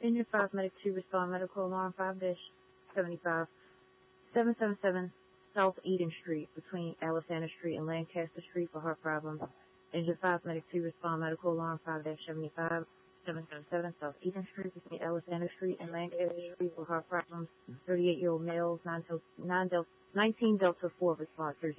Engine 5 Medic 2 respond medical alarm 5-75 777 South Eden Street between Alexander Street and Lancaster Street for heart problems. Engine 5 Medic 2 respond medical alarm 5-75 777 South Eden Street between Alexander Street and Lancaster Street for heart problems. 38-year-old male, 19 Delta 4 response.